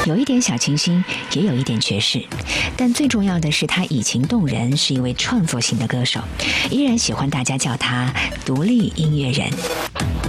有一点小清新，也有一点爵士，但最重要的是他以情动人，是一位创作型的歌手，依然喜欢大家叫他独立音乐人。